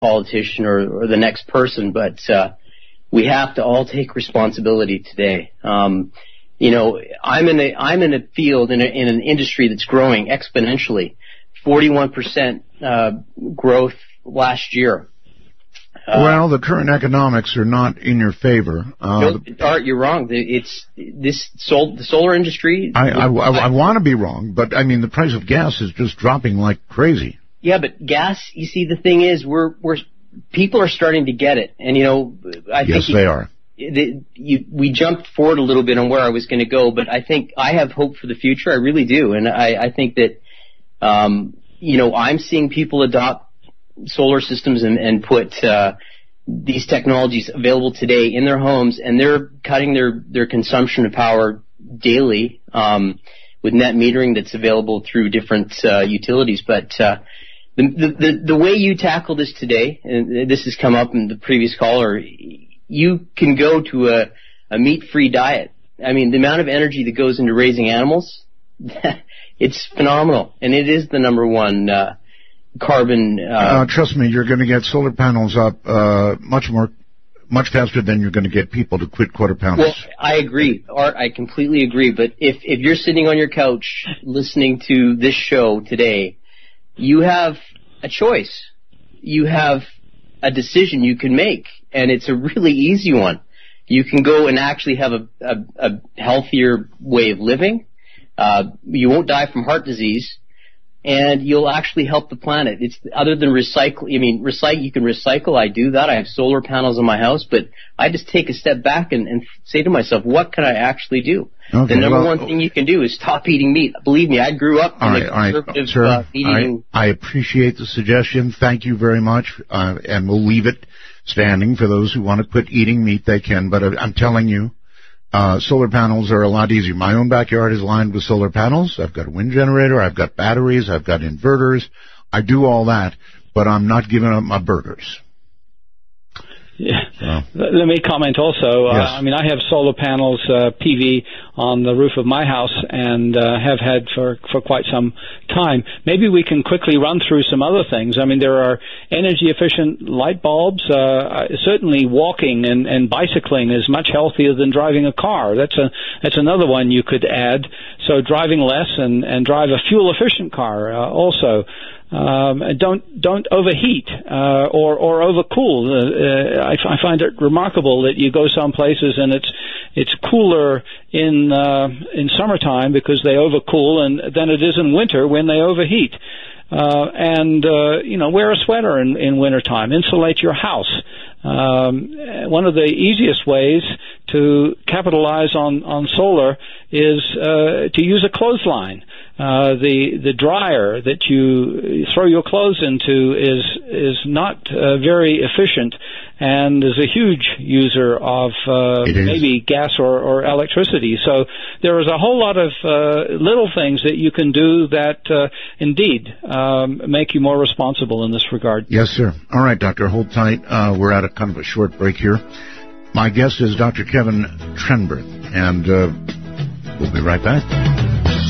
politician or the next person, but we have to all take responsibility today. You know, I'm in a field in an industry that's growing exponentially, 41% growth last year. Well, the current economics are not in your favor. No, Art, you're wrong. It's the solar industry. I want to be wrong, but I mean the price of gas is just dropping like crazy. Yeah, but gas. You see, the thing is, people are starting to get it, and you know, I think they are. We jumped forward a little bit on where I was going to go, but I think I have hope for the future. I really do, and I think that you know, I'm seeing people adopt solar systems and put these technologies available today in their homes, and they're cutting their consumption of power daily with net metering that's available through different utilities. But the way you tackle this today, and this has come up in the previous caller, you can go to a meat-free diet. I mean, the amount of energy that goes into raising animals, it's phenomenal, and it is the number one carbon. Trust me, you're going to get solar panels up much faster than you're going to get people to quit quarter pounders. Well, I agree, Art. I completely agree. But if you're sitting on your couch listening to this show today, you have a choice. You have a decision you can make, and it's a really easy one. You can go and actually have a healthier way of living. You won't die from heart disease, and you'll actually help the planet. It's other than recycle. I mean, you can recycle. I do that. I have solar panels on my house, but I just take a step back and say to myself, what can I actually do? Okay, the number one thing you can do is stop eating meat. Believe me, I grew up in a conservative eating. I appreciate the suggestion. Thank you very much, and we'll leave it standing. For those who want to quit eating meat, they can. But I'm telling you, solar panels are a lot easier. My own backyard is lined with solar panels. I've got a wind generator. I've got batteries. I've got inverters. I do all that, but I'm not giving up my burgers. Yeah. Let me comment also. Yes. I mean, I have solar panels, PV, on the roof of my house, and have had for quite some time. Maybe we can quickly run through some other things. I mean, there are energy-efficient light bulbs. Certainly walking and bicycling is much healthier than driving a car. That's another one you could add. So driving less and drive a fuel-efficient car also. Don't overheat or overcool. I find it remarkable that you go some places and it's cooler in summertime because they overcool, and than it is in winter when they overheat. You know, wear a sweater in wintertime. Insulate your house. One of the easiest ways to capitalize on solar is to use a clothesline. The dryer that you throw your clothes into is not very efficient and is a huge user of maybe gas or electricity. So there is a whole lot of little things that you can do that indeed make you more responsible in this regard. Yes, sir. All right, Doctor, hold tight. We're at a kind of a short break here. My guest is Dr. Kevin Trenberth, and we'll be right back.